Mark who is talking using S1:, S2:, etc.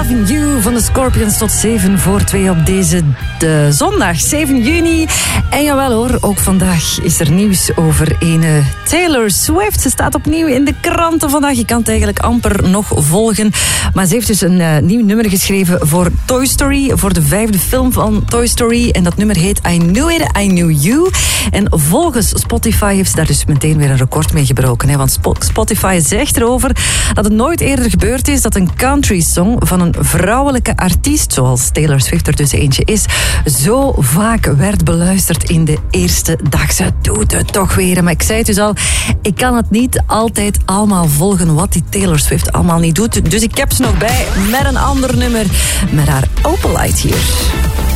S1: Loving You van de Scorpions tot 7 voor 2 op deze zondag, 7 juni. En jawel hoor, ook vandaag is er nieuws over ene Taylor Swift. Ze staat opnieuw in de kranten vandaag. Je kan het eigenlijk amper nog volgen. Maar ze heeft dus een nieuw nummer geschreven voor Toy Story, voor de 5e film van Toy Story. En dat nummer heet I Knew It, I Knew You. En volgens Spotify heeft ze daar dus meteen weer een record mee gebroken. Hè? Want Spotify zegt erover dat het nooit eerder gebeurd is dat een country song van een vrouwelijke artiest, zoals Taylor Swift er dus eentje is, zo vaak werd beluisterd in de eerste dag. Ze doet het toch weer. Maar ik zei het dus al, ik kan het niet altijd allemaal volgen wat die Taylor Swift allemaal niet doet. Dus ik heb ze nog bij met een ander nummer, met haar Opalite hier.